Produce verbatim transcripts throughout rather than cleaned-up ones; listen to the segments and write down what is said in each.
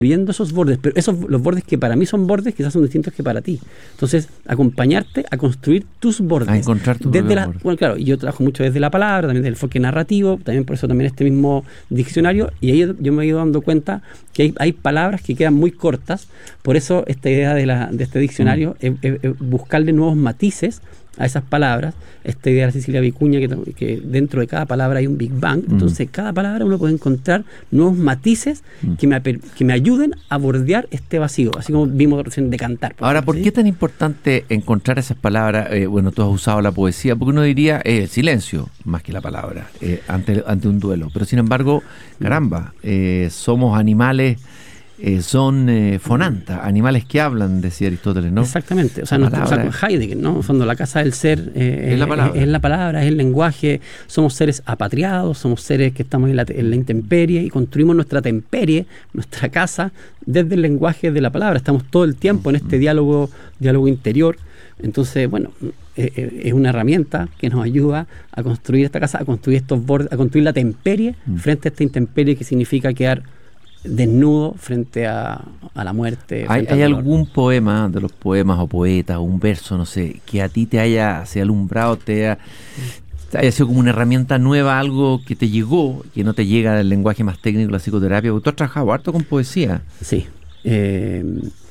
viendo esos bordes, pero esos los bordes que para mí son bordes quizás son distintos que para ti. Entonces, acompañarte a construir tus bordes. A encontrar tus desde la, bordes. Bueno, claro, y yo trabajo mucho desde la palabra, también del enfoque narrativo, también por eso también este mismo diccionario, y ahí yo me he ido dando cuenta que hay, hay palabras que quedan muy cortas, por eso esta idea de, la, de este diccionario mm. es, es, es buscarle nuevos matices a esas palabras, esta idea de Cecilia Vicuña, que, que dentro de cada palabra hay un Big Bang, mm. entonces cada palabra uno puede encontrar nuevos matices mm. que, me, que me ayuden a bordear este vacío, así como vimos recién de cantar. Por Ahora, ejemplo, ¿por ¿sí? qué es tan importante encontrar esas palabras? Eh, bueno, tú has usado la poesía, porque uno diría eh, el silencio, más que la palabra, eh, ante, ante un duelo, pero sin embargo, caramba, eh, somos animales. Eh, son eh, fonantas, animales que hablan, decía Aristóteles, ¿no? Exactamente, o sea, nuestro, o sea con Heidegger, ¿no? En fondo, la casa del ser eh, es, la palabra. Es, es la palabra, es el lenguaje, somos seres apatriados, somos seres que estamos en la, en la intemperie y construimos nuestra temperie, nuestra casa, desde el lenguaje de la palabra, estamos todo el tiempo en este diálogo, diálogo interior, entonces, bueno, eh, es una herramienta que nos ayuda a construir esta casa, a construir estos bordes, a construir la temperie mm. frente a esta intemperie que significa quedar desnudo frente a, a la muerte. ¿Hay, ¿hay algún poema de los poemas o poetas o un verso, no sé, que a ti te haya se alumbrado, te haya, te haya sido como una herramienta nueva, algo que te llegó, que no te llega del lenguaje más técnico de la psicoterapia? Porque tú has trabajado harto con poesía. Sí. Eh,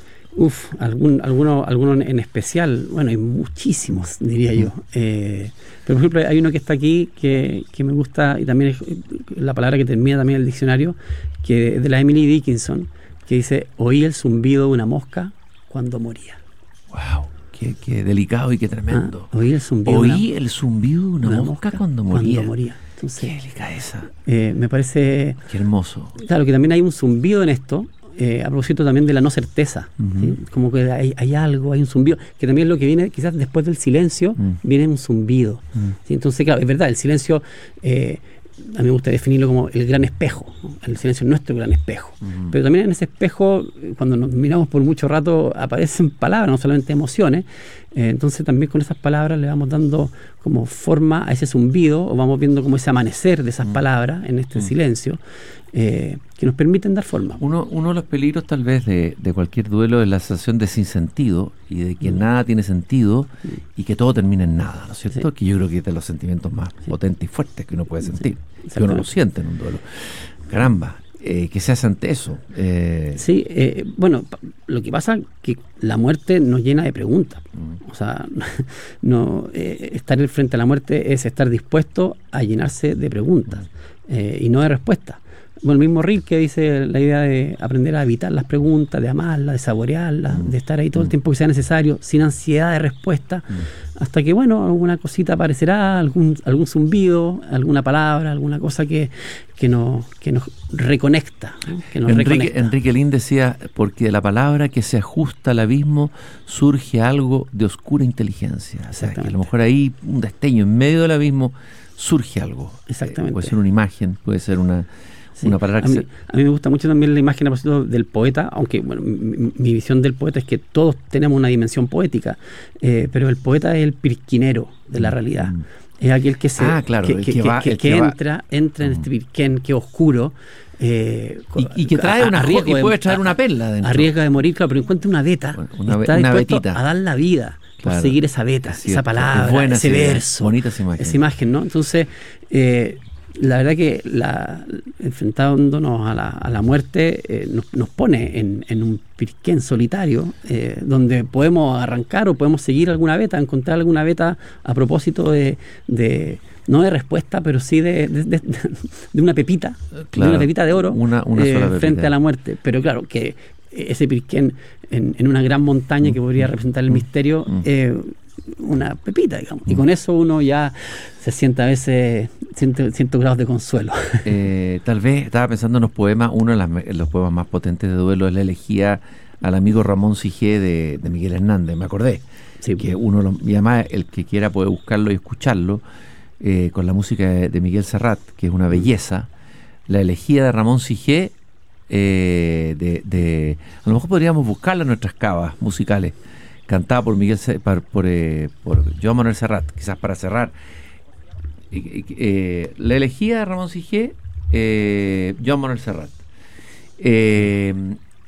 uf, algún, alguno, alguno en especial, bueno, hay muchísimos, diría yo. Eh, pero por ejemplo, hay uno que está aquí que, que me gusta, y también es la palabra que termina también el diccionario, que es de la Emily Dickinson, que dice: oí el zumbido de una mosca cuando moría. ¡Wow! Qué, qué delicado y qué tremendo. Ah, oí el zumbido, oí una, el zumbido de una, una mosca, mosca cuando moría. Cuando moría. Entonces, qué delicadeza. Eh, me parece... Qué hermoso. Claro, que también hay un zumbido en esto, eh, a propósito también de la no certeza. Uh-huh. ¿Sí? Como que hay, hay algo, hay un zumbido, que también es lo que viene, quizás después del silencio, uh-huh. viene un zumbido. Uh-huh. ¿Sí? Entonces, claro, es verdad, el silencio... Eh, a mí me gusta definirlo como el gran espejo, ¿no? El silencio es nuestro gran espejo. Uh-huh. Pero también en ese espejo, cuando nos miramos por mucho rato, aparecen palabras, no solamente emociones. Eh, entonces también con esas palabras le vamos dando como forma a ese zumbido, o vamos viendo como ese amanecer de esas uh-huh. palabras en este uh-huh. silencio, eh, que nos permiten dar forma. Uno, uno de los peligros tal vez de, de cualquier duelo es la sensación de sinsentido y de que uh-huh. nada tiene sentido uh-huh. y que todo termina en nada, ¿no es cierto? Sí. Que yo creo que es de los sentimientos más sí. potentes y fuertes que uno puede sentir, sí. que uno lo siente en un duelo. Caramba, eh, ¿qué se hace ante eso? Eh... Sí, eh, bueno, lo que pasa es que la muerte nos llena de preguntas. Uh-huh. O sea, no, eh, estar frente a la muerte es estar dispuesto a llenarse de preguntas uh-huh. eh, y no de respuestas. Bueno, el mismo Rilke dice la idea de aprender a evitar las preguntas, de amarlas, de saborearlas, mm. de estar ahí todo el tiempo que sea necesario, sin ansiedad de respuesta, mm. hasta que, bueno, alguna cosita aparecerá, algún, algún zumbido, alguna palabra, alguna cosa que, que, nos, que nos reconecta. ¿no? Que nos Enrique, reconecta. Enrique Lin decía, porque de la palabra que se ajusta al abismo surge algo de oscura inteligencia. O sea, que a lo mejor ahí, un destello en medio del abismo, surge algo. Exactamente. Eh, puede ser una imagen, puede ser una... Sí. Una palabra que a, mí, se... a mí me gusta mucho también la imagen a propósito del poeta, aunque bueno, mi, mi visión del poeta es que todos tenemos una dimensión poética, eh, pero el poeta es el pirquinero de la realidad. Mm. Es aquel que se ah, claro, que, que, que, que, va, que, que, que va. entra, entra en mm. este pirquén que es oscuro. Eh, y, y que trae una riesgo y puede traer una perla dentro. A riesgo de morir, claro, pero encuentra una veta. Bueno, una, está una dispuesto vetita. a dar la vida por claro. seguir esa veta, sí, esa palabra, buena, ese sí, verso, bonita esa imagen. esa imagen, ¿no? Entonces, eh, la verdad que la, enfrentándonos a la, a la muerte eh, nos, nos pone en, en un pirquén solitario eh, donde podemos arrancar o podemos seguir alguna veta, encontrar alguna veta a propósito de, de no de respuesta, pero sí de, de, de, de una pepita, claro, de una pepita de oro una, una eh, sola pepita. Frente a la muerte. Pero claro, que ese pirquén en, en una gran montaña que podría representar el misterio, eh, una pepita, digamos. Y con eso uno ya se siente a veces ciertos grados de consuelo. Eh, tal vez estaba pensando en los poemas, uno de las, los poemas más potentes de duelo es la elegía al amigo Ramón Sijé de, de Miguel Hernández, me acordé. Sí, que uno lo, y además el que quiera puede buscarlo y escucharlo eh, con la música de, de Miguel Serrat, que es una belleza. La elegía de Ramón Sijé, eh, de, de, a lo mejor podríamos buscarla en nuestras cavas musicales, cantada por Miguel por, por, eh, por Joan Manuel Serrat, quizás para cerrar. Eh, eh, la elegía de Ramón Sijé, eh, Joan Manuel Serrat. Eh,